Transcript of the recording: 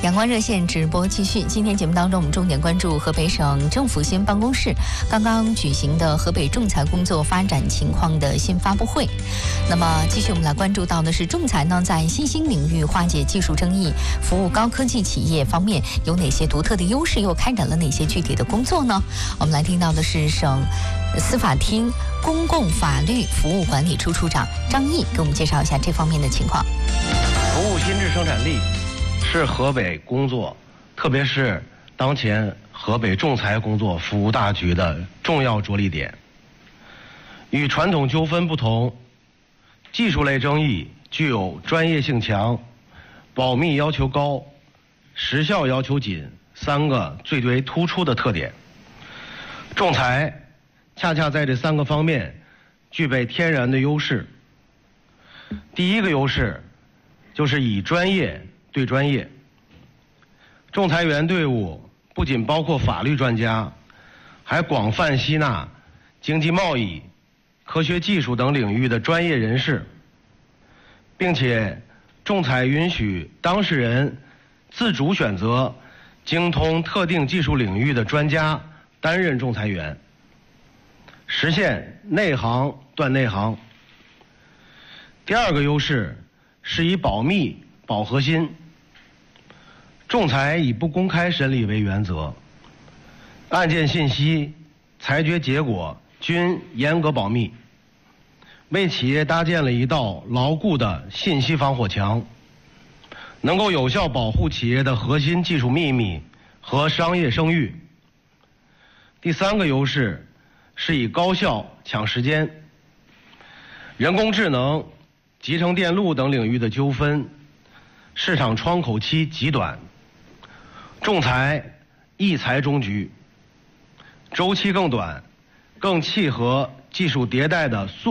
阳光热线直播继续。今天节目当中，我们重点关注河北省政府新闻办公室刚刚举行的河北仲裁工作发展情况的新发布会。那么，继续我们来关注到的是，仲裁呢在新兴领域化解技术争议、服务高科技企业方面有哪些独特的优势，又开展了哪些具体的工作呢？我们来听到的是省司法厅公共法律服务管理处处长张毅给我们介绍一下这方面的情况。 服务新质生产力是河北工作，特别是当前河北仲裁工作服务大局的重要着力点。与传统纠纷不同，技术类争议具有专业性强、保密要求高、时效要求紧三个最为突出的特点。仲裁恰恰在这三个方面具备天然的优势。第一个优势就是以专业对专业，仲裁员队伍不仅包括法律专家，还广泛吸纳经济贸易、科学技术等领域的专业人士，并且仲裁允许当事人自主选择精通特定技术领域的专家担任仲裁员，实现内行断内行。第二个优势是以保密保核心。仲裁以不公开审理为原则，案件信息、裁决结果均严格保密，为企业搭建了一道牢固的信息防火墙，能够有效保护企业的核心技术秘密和商业声誉。第三个优势是以高效抢时间。人工智能、集成电路等领域的纠纷，市场窗口期极短，仲裁一裁终局，周期更短，更契合技术迭代的速